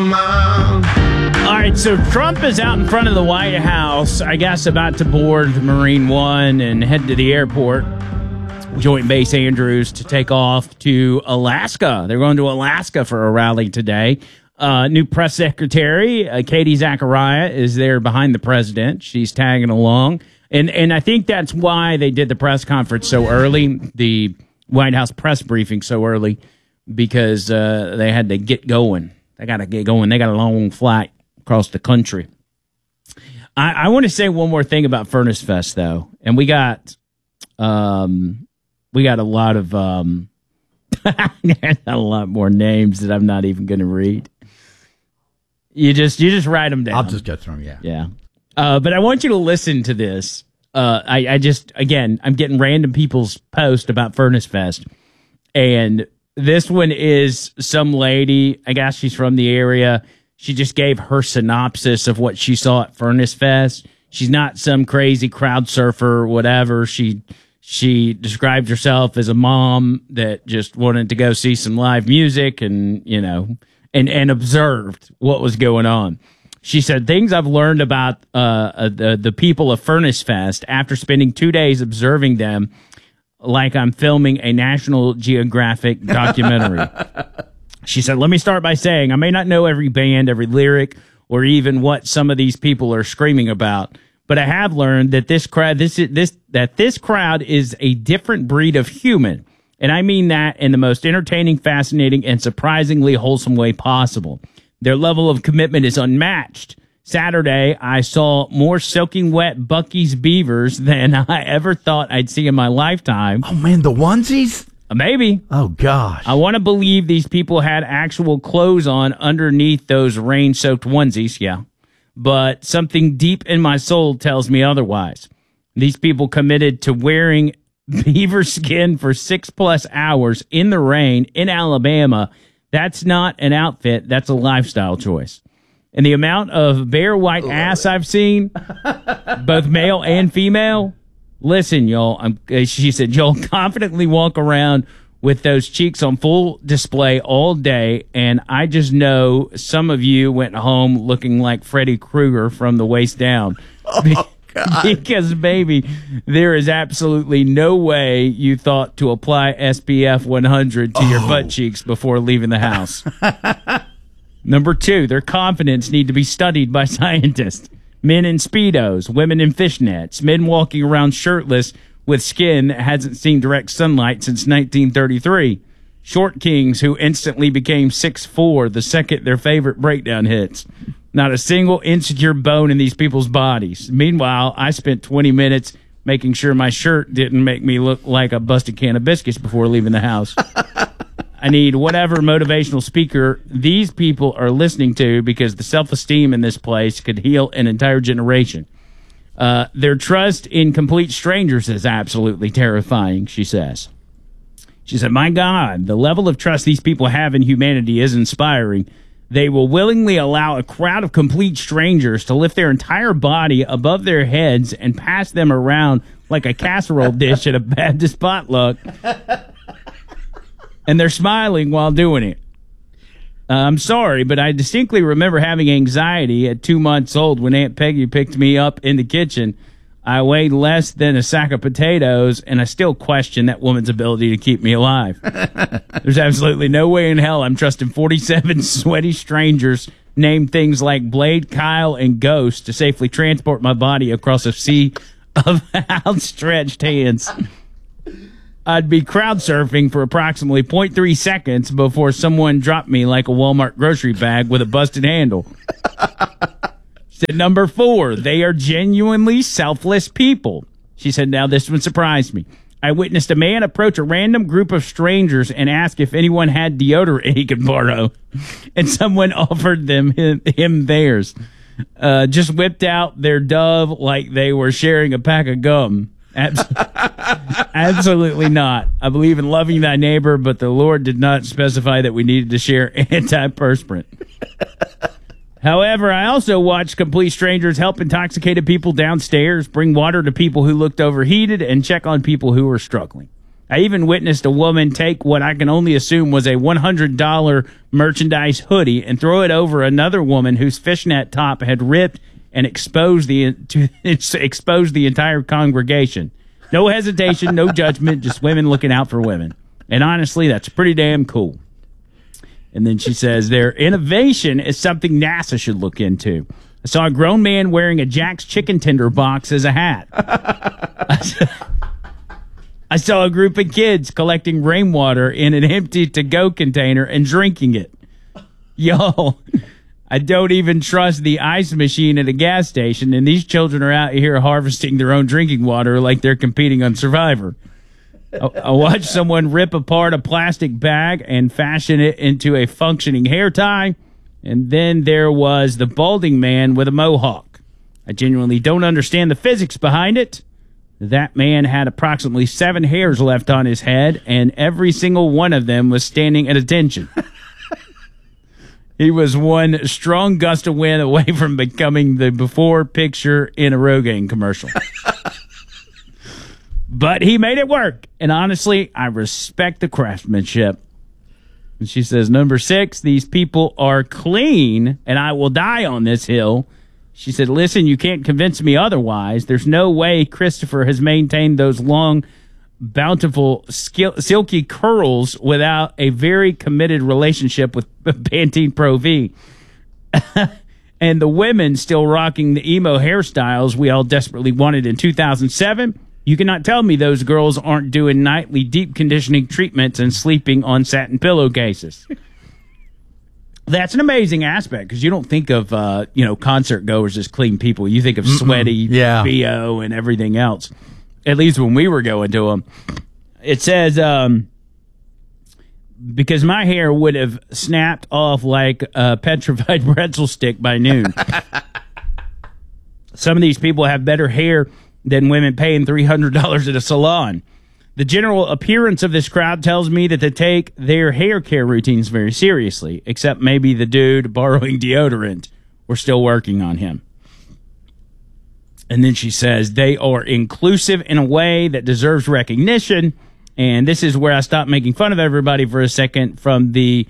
All right, so Trump is out in front of the White House, I guess about to board Marine One and head to the airport, Joint Base Andrews, to take off to Alaska. They're going to Alaska for a rally today. New press secretary, Katie Zachariah, is there behind the president. She's tagging along. And I think that's why they did the press conference so early, the White House press briefing so early, because they had to get going. They got to get going. They got a long flight across the country. I want to say one more thing about Furnace Fest, though. And we got a lot of a lot more names that I'm not even going to read. You just write them down. I'll just go through them, yeah. Yeah. But I want you to listen to this. I'm getting random people's posts about Furnace Fest. And this one is some lady, I guess she's from the area. She just gave her synopsis of what she saw at Furnace Fest. She's not some crazy crowd surfer or whatever. She described herself as a mom that just wanted to go see some live music and, and observed what was going on. She said, things I've learned about the people of Furnace Fest after spending 2 days observing them like I'm filming a National Geographic documentary. She said, let me start by saying I may not know every band, every lyric, or even what some of these people are screaming about, but I have learned that this crowd is a different breed of human. And I mean that in the most entertaining, fascinating, and surprisingly wholesome way possible. Their level of commitment is unmatched. Saturday, I saw more soaking wet Buc-ee's Beavers than I ever thought I'd see in my lifetime. Oh, man, the onesies? Maybe. Oh, gosh. I want to believe these people had actual clothes on underneath those rain-soaked onesies, yeah. But something deep in my soul tells me otherwise. These people committed to wearing beaver skin for 6+ hours in the rain in Alabama. That's not an outfit. That's a lifestyle choice. And the amount of bare white ass I've seen, both male and female, listen, y'all, she said, you'll confidently walk around with those cheeks on full display all day, and I just know some of you went home looking like Freddy Krueger from the waist down. Oh, God. Because, baby, there is absolutely no way you thought to apply SPF 100 to your butt cheeks before leaving the house. Number 2, their confidence need to be studied by scientists. Men in Speedos, women in fishnets, men walking around shirtless with skin that hasn't seen direct sunlight since 1933. Short kings who instantly became 6'4" the second their favorite breakdown hits. Not a single insecure bone in these people's bodies. Meanwhile, I spent 20 minutes making sure my shirt didn't make me look like a busted can of biscuits before leaving the house. I need whatever motivational speaker these people are listening to because the self-esteem in this place could heal an entire generation. Their trust in complete strangers is absolutely terrifying, she says. She said, my God, the level of trust these people have in humanity is inspiring. They will willingly allow a crowd of complete strangers to lift their entire body above their heads and pass them around like a casserole dish at a Baptist potluck. And they're smiling while doing it. I'm sorry, but I distinctly remember having anxiety at 2 months old when Aunt Peggy picked me up in the kitchen. I weighed less than a sack of potatoes, and I still question that woman's ability to keep me alive. There's absolutely no way in hell I'm trusting 47 sweaty strangers named things like Blade, Kyle, and Ghost to safely transport my body across a sea of outstretched hands. I'd be crowd surfing for approximately 0.3 seconds before someone dropped me like a Walmart grocery bag with a busted handle. Said number 4, they are genuinely selfless people. She said, now this one surprised me. I witnessed a man approach a random group of strangers and ask if anyone had deodorant he could borrow. And someone offered him theirs. Just whipped out their Dove like they were sharing a pack of gum. Absolutely not. I believe in loving thy neighbor, but the Lord did not specify that we needed to share antiperspirant. However, I also watched complete strangers help intoxicated people downstairs, bring water to people who looked overheated, and check on people who were struggling. I even witnessed a woman take what I can only assume was a $100 merchandise hoodie and throw it over another woman whose fishnet top had ripped and exposed the entire congregation. No hesitation, no judgment, just women looking out for women. And honestly, that's pretty damn cool. And then she says, their innovation is something NASA should look into. I saw a grown man wearing a Jack's chicken tender box as a hat. I saw a group of kids collecting rainwater in an empty to-go container and drinking it. Yo, I don't even trust the ice machine at a gas station, and these children are out here harvesting their own drinking water like they're competing on Survivor. I watched someone rip apart a plastic bag and fashion it into a functioning hair tie, and then there was the balding man with a mohawk. I genuinely don't understand the physics behind it. That man had approximately 7 hairs left on his head, and every single one of them was standing at attention. He was one strong gust of wind away from becoming the before picture in a Rogaine commercial. But he made it work, and honestly, I respect the craftsmanship. And she says, number 6, these people are clean, and I will die on this hill. She said, listen, you can't convince me otherwise. There's no way Christopher has maintained those long, bountiful, silky curls without a very committed relationship with Pantene Pro V. And the women still rocking the emo hairstyles we all desperately wanted in 2007. You cannot tell me those girls aren't doing nightly deep conditioning treatments and sleeping on satin pillowcases. That's an amazing aspect because you don't think of concert goers as clean people. You think of sweaty BO and everything else. At least when we were going to them. It says because my hair would have snapped off like a petrified pretzel stick by noon. Some of these people have better hair than women paying $300 at a salon. The general appearance of this crowd tells me that they take their hair care routines very seriously, except maybe the dude borrowing deodorant. We're still working on him. And then she says, they are inclusive in a way that deserves recognition. And this is where I stop making fun of everybody for a second. From the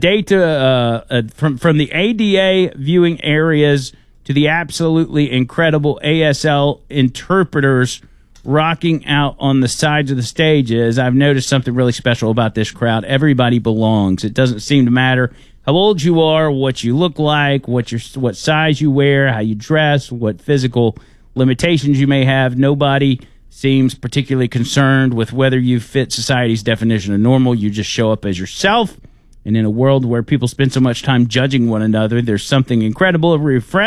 from the ADA viewing areas to the absolutely incredible ASL interpreters rocking out on the sides of the stages, I've noticed something really special about this crowd. Everybody belongs. It doesn't seem to matter how old you are, what you look like, what size you wear, how you dress, what physical limitations you may have. Nobody seems particularly concerned with whether you fit society's definition of normal. You just show up as yourself. And in a world where people spend so much time judging one another, there's something incredibly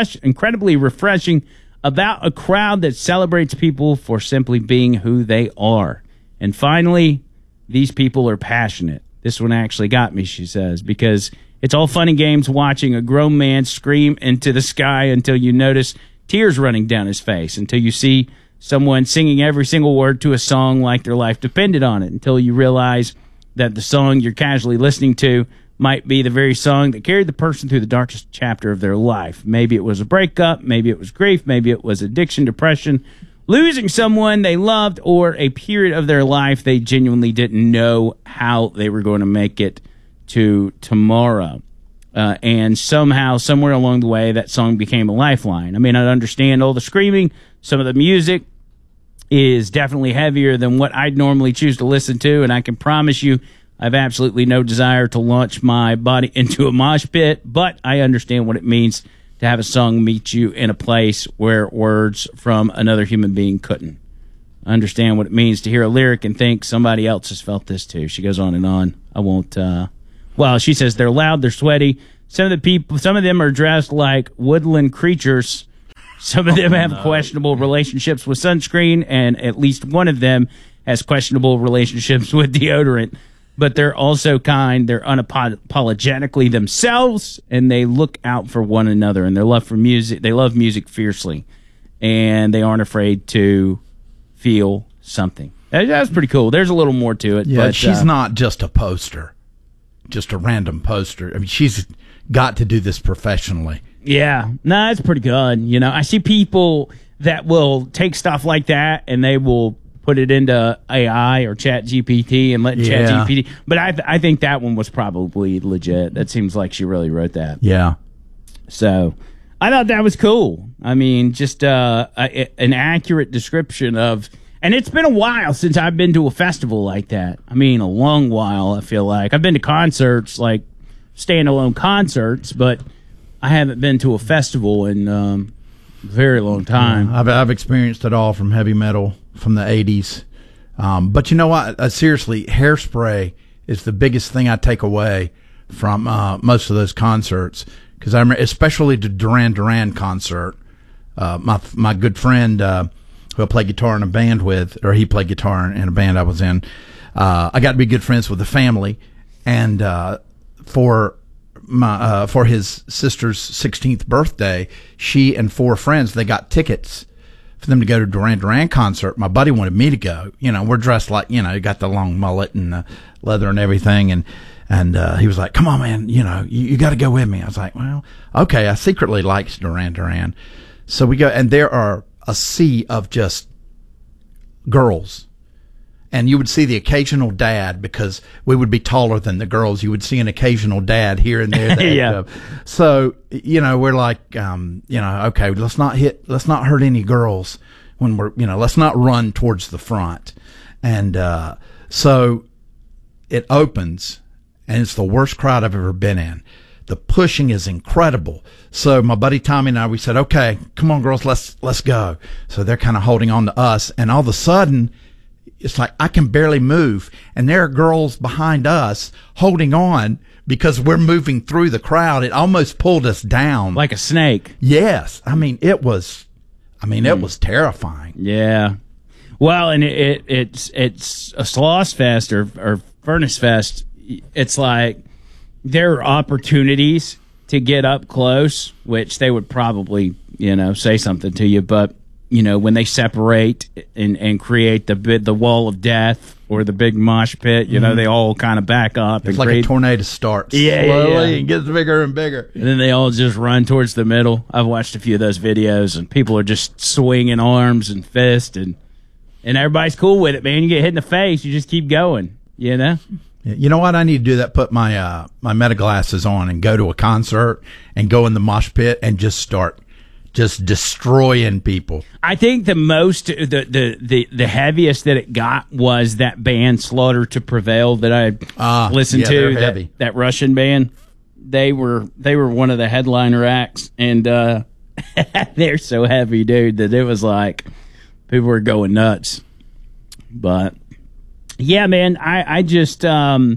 refreshing about a crowd that celebrates people for simply being who they are. And finally, these people are passionate. This one actually got me, she says, because it's all fun and games watching a grown man scream into the sky until you notice tears running down his face, until you see someone singing every single word to a song like their life depended on it, until you realize that the song you're casually listening to might be the very song that carried the person through the darkest chapter of their life. Maybe it was a breakup, maybe it was grief, maybe it was addiction, depression, losing someone they loved, or a period of their life they genuinely didn't know how they were going to make it to tomorrow. And somehow, somewhere along the way, that song became a lifeline. I may not understand all the screaming. Some of the music is definitely heavier than what I'd normally choose to listen to, and I can promise you I have absolutely no desire to launch my body into a mosh pit, but I understand what it means to have a song meet you in a place where words from another human being couldn't. I understand what it means to hear a lyric and think somebody else has felt this too. She goes on and on. I won't, she says they're loud, they're sweaty. Some of them are dressed like woodland creatures. Some of them have questionable relationships with sunscreen, and at least one of them has questionable relationships with deodorant. But they're also kind, they're unapologetically themselves, and they look out for one another, and they love music fiercely, and they aren't afraid to feel something. That's pretty cool. There's a little more to it. Yeah, but she's not just a poster, just a random poster. I mean, she's got to do this professionally. Yeah, no, it's pretty good. You know, I see people that will take stuff like that and they will put it into AI or Chat GPT and let Yeah. Chat GPT. But I think that one was probably legit. That seems like she really wrote that. Yeah. So I thought that was cool. I mean, just an accurate description of. And it's been a while since I've been to a festival like that. I mean, a long while, I feel like. I've been to concerts, like standalone concerts, but I haven't been to a festival in a very long time. I've experienced it all from heavy metal from the 80s. But you know what? Seriously, Hairspray is the biggest thing I take away from most of those concerts. Because I remember, especially the Duran Duran concert, my good friend who I played guitar in a band with, or he played guitar in a band I was in, I got to be good friends with the family, and for his sister's 16th birthday, she and 4 friends, they got tickets for them to go to Duran Duran concert. My buddy wanted me to go. You know, we're dressed like, you know, you got the long mullet and the leather and everything, and he was like, "Come on, man, you know, you got to go with me." I was like, "Well, okay." I secretly liked Duran Duran, so we go, and there are a sea of just girls, and you would see the occasional dad, because we would be taller than the girls. You would see an occasional dad here and there. Yeah. So, you know, we're like, you know, okay, let's not hurt any girls when we're, you know, let's not run towards the front. And so it opens, and it's the worst crowd I've ever been in. The pushing is incredible. So my buddy Tommy and I, we said, "Okay, come on, girls, let's go." So they're kind of holding on to us, and all of a sudden, it's like I can barely move, and there are girls behind us holding on because we're moving through the crowd. It almost pulled us down, Like a snake. yes. I mean, it was terrifying. Yeah. Well, and it's a Sloss Fest or Furnace Fest. It's like there are opportunities to get up close, which they would probably, you know, say something to you. But, you know, when they separate and create the wall of death or the big mosh pit, you know, they all kind of back up. It's like a tornado starts Yeah, slowly and gets bigger and bigger. And then they all just run towards the middle. I've watched a few of those videos, and people are just swinging arms and fists, and everybody's cool with it, man. You get hit in the face, you just keep going, you know? You know what? I need to do that. Put my my meta glasses on and go to a concert and go in the mosh pit and just start just destroying people. I think the the heaviest that it got was that band Slaughter to Prevail that I listened yeah, to. they're heavy. That Russian band. They were one of the headliner acts, and they're so heavy, dude, that it was like people were going nuts. But yeah, man, I just I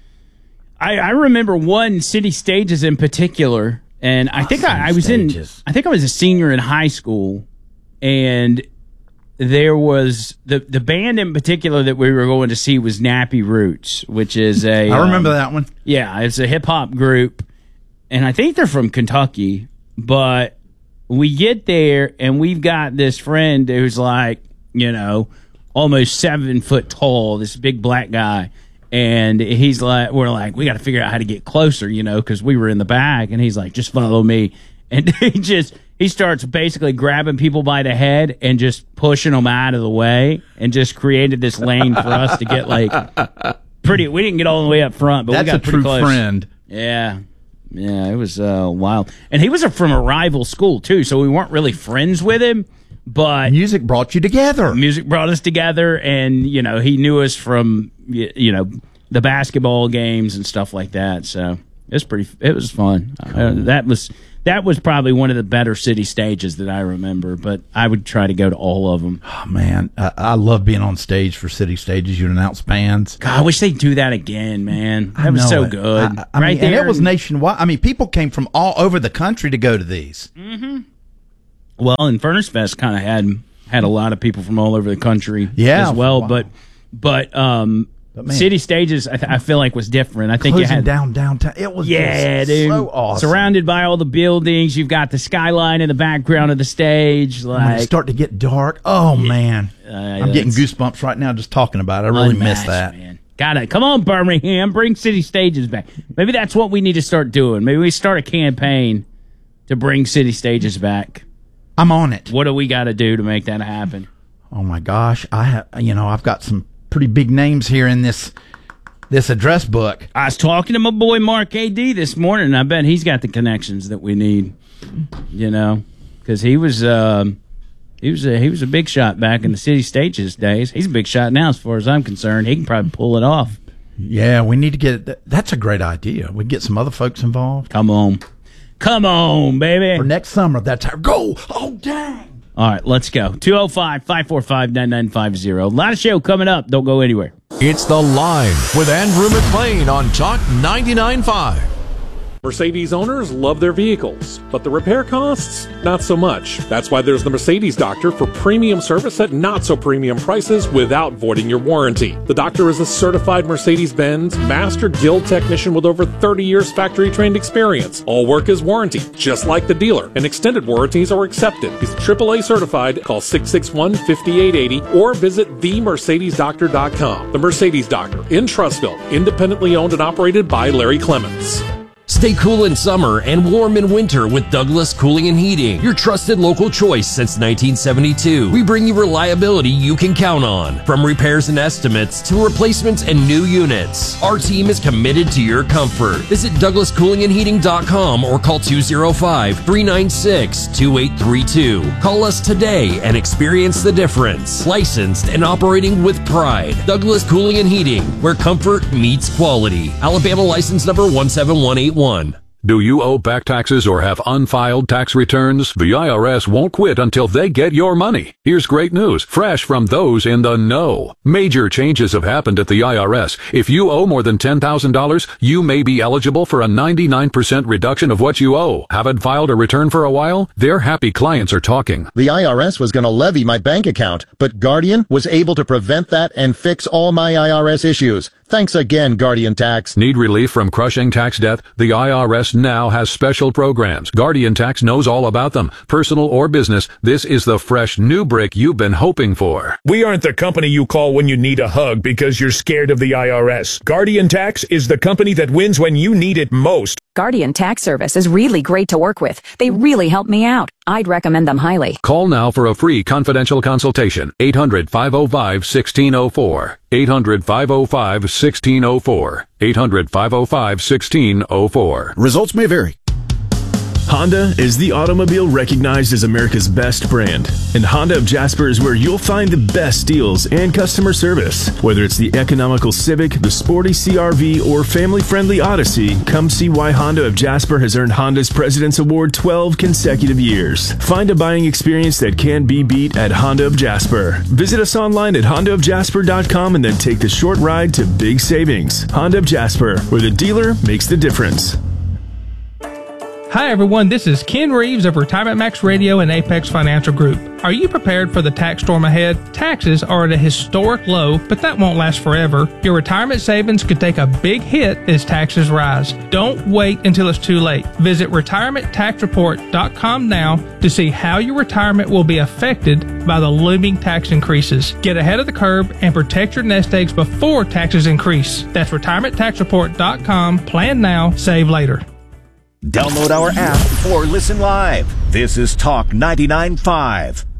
remember one City Stages in particular, and I think I was a senior in high school, and there was the band in particular that we were going to see was Nappy Roots, which is a I remember that one. Yeah, it's a hip hop group, and I think they're from Kentucky. But we get there, and we've got this friend who's like, you know, almost 7 foot tall, this big black guy. And he's like, we're like, we got to figure out how to get closer, you know, because we were in the back. And he's like, just follow me. And he starts basically grabbing people by the head and just pushing them out of the way, and just created this lane for us to get like pretty. We didn't get all the way up front, but That's we got a pretty true close. friend. Yeah. Yeah, it was wild. And he was from a rival school, too, so we weren't really friends with him. But Music brought you together. music brought us together, and, you know, he knew us from, you know, the basketball games and stuff like that. So it was fun. That was probably one of the better City Stages that I remember, but I would try to go to all of them. Oh, man, I love being on stage for City Stages. You'd announce bands. God, I wish they'd do that again, man. That was know so it. good. I mean, and it was nationwide. I mean, people came from all over the country to go to these. Well, and Furnace Fest kind of had a lot of people from all over the country Yeah, as well, wow. but man. City Stages I feel like was different. I think you Closing had downtown. It was yeah, just dude, so awesome. surrounded by all the buildings. You've got the skyline in the background of the stage. When it Like start to get dark, oh man, I'm getting it's goosebumps right now just talking about it. I really miss unmatched, that. man. Gotta come on, Birmingham, bring City Stages back. Maybe that's what we need to start doing. Maybe we start a campaign to bring City Stages back. I'm on it. What do we got to do to make that happen? oh my gosh, I've got some pretty big names here in this address book. I was talking to my boy Mark A.D. this morning, and I bet he's got the connections that we need, because he was a big shot back in the City Stages days. He's a big shot now as far as I'm concerned. He can probably pull it off. Yeah, we need to get – that's a great idea. We get some other folks involved. Come on, baby. For next summer, that's our goal. Oh, dang. All right, let's go. 205-545-9950. A lot of show coming up. Don't go anywhere. It's The Line with Andrew McLean on Talk 99.5. Mercedes owners love their vehicles, but the repair costs, not so much. That's why there's the Mercedes Doctor for premium service at not so premium prices without voiding your warranty. The Doctor is a certified Mercedes-Benz Master Guild technician with over 30 years factory trained experience. All work is warranty, just like the dealer, and extended warranties are accepted. He's AAA certified. Call 661-5880 or visit themercedesdoctor.com. The Mercedes Doctor in Trussville, independently owned and operated by Larry Clements. Stay cool in summer and warm in winter with Douglas Cooling and Heating, your trusted local choice since 1972. We bring you reliability you can count on. From repairs and estimates to replacements and new units, our team is committed to your comfort. Visit DouglasCoolingandHeating.com or call 205-396-2832. Call us today and experience the difference. Licensed and operating with pride. Douglas Cooling and Heating, where comfort meets quality. Alabama license number 17181. Do you owe back taxes or have unfiled tax returns? The IRS won't quit until they get your money. Here's great news, fresh from those in the know. Major changes have happened at the IRS. If you owe more than $10,000, you may be eligible for a 99% reduction of what you owe. Haven't filed a return for a while? Their happy clients are talking. The IRS was going to levy my bank account, but Guardian was able to prevent that and fix all my IRS issues. Thanks again, Guardian Tax. Need relief from crushing tax debt? The IRS now has special programs. Guardian Tax knows all about them. Personal or business, this is the fresh new brick you've been hoping for. We aren't the company you call when you need a hug because you're scared of the IRS. Guardian Tax is the company that wins when you need it most. Guardian Tax Service is really great to work with. They really help me out. I'd recommend them highly. Call now for a free confidential consultation. 800-505-1604. 800-505-1604. 800-505-1604. Results may vary. Honda is the automobile recognized as America's best brand, and Honda of Jasper is where you'll find the best deals and customer service. Whether it's the economical Civic, the sporty CR-V, or family-friendly Odyssey, come see why Honda of Jasper has earned Honda's President's Award 12 consecutive years. Find a buying experience that can't be beat at Honda of Jasper. Visit us online at hondaofjasper.com and then take the short ride to big savings. Honda of Jasper, where the dealer makes the difference. Hi everyone, this is Ken Reeves of Retirement Max Radio and Apex Financial Group. Are you prepared for the tax storm ahead? Taxes are at a historic low, but that won't last forever. Your retirement savings could take a big hit as taxes rise. Don't wait until it's too late. Visit retirementtaxreport.com now to see how your retirement will be affected by the looming tax increases. Get ahead of the curve and protect your nest eggs before taxes increase. That's retirementtaxreport.com. Plan now, save later. Download our app or listen live. This is Talk 99.5.